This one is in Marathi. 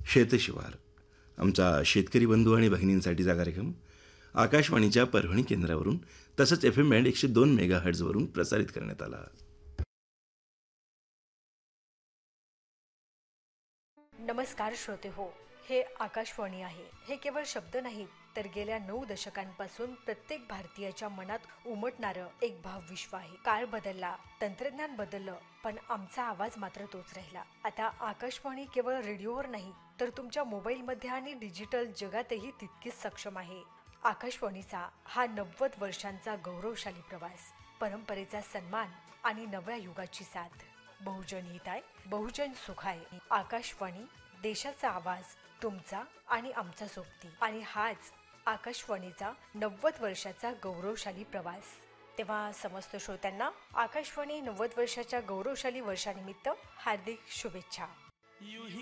शेतशिवार, आमचा शेतकरी बंधू आणि भगिनींसाठीचा कार्यक्रम आकाशवाणीच्या परभणी केंद्रावरून तसंच FM बँड 102 मेगाहर्ट्झवरून प्रसारित करण्यात आला. नमस्कार श्रोते हो, हे आकाशवाणी आहे. हे केवळ शब्द नाहीत तर गेल्या 9 दशकांपासून प्रत्येक भारतीयाच्या मनात उमटणारं एक भावविश्व आहे. काळ बदलला, तंत्रज्ञान बदललं, पण आमचा आवाज मात्र तोच राहिला. आता आकाशवाणी केवळ रेडिओवर नाही तर तुमच्या मोबाईलमध्ये आणि डिजिटल जगातही तितकीच सक्षम आहे. आकाशवाणीचा हा 90 वर्षांचा गौरवशाली प्रवास, परंपरेचा सन्मान आणि नव्या युगाची साथ. बहुजन हिताय, बहुजन सुखाय. आकाशवाणी, देशाचा आवाज, तुमचा आणि आमचा सोबती. आणि हाच आकाशवाणीचा 90 वर्षाचा गौरवशाली प्रवास. तेव्हा समस्त श्रोत्यांना आकाशवाणी 90 वर्षाच्या गौरवशाली वर्षानिमित्त हार्दिक शुभेच्छा.